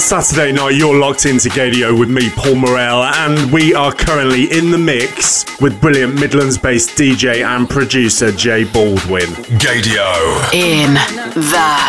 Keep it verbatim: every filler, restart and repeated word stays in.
Saturday night, you're locked into Gaydio with me, Paul Morell, and we are currently in the mix with brilliant Midlands-based D J and producer Jay Baldwin. Gaydio. In the